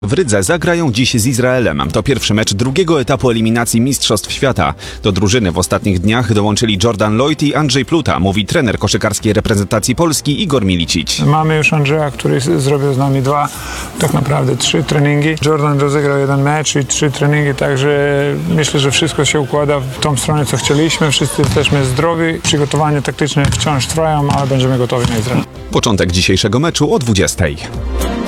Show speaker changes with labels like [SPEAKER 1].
[SPEAKER 1] W Rydze zagrają dziś z Izraelem. To pierwszy mecz drugiego etapu eliminacji Mistrzostw Świata. Do drużyny w ostatnich dniach dołączyli Jordan Lloyd i Andrzej Pluta, mówi trener koszykarskiej reprezentacji Polski Igor Milicic.
[SPEAKER 2] Mamy już Andrzeja, który zrobił z nami tak naprawdę 3 treningi. Jordan rozegrał 1 mecz i 3 treningi, także myślę, że wszystko się układa w tą stronę, co chcieliśmy. Wszyscy jesteśmy zdrowi. Przygotowania taktyczne wciąż trwają, ale będziemy gotowi na Izrael.
[SPEAKER 1] Początek dzisiejszego meczu o 20:00.